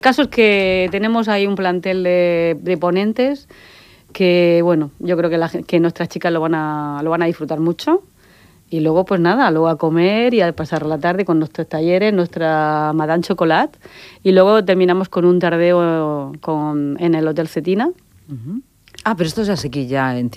El caso es que tenemos ahí un plantel de ponentes que, bueno, yo creo que nuestras chicas lo van a disfrutar mucho. Y luego, pues nada, luego a comer y a pasar la tarde con nuestros talleres, nuestra Madame Chocolat. Y luego terminamos con un tardeo en el Hotel Cetina. Uh-huh. Ah, pero esto es aquí ya en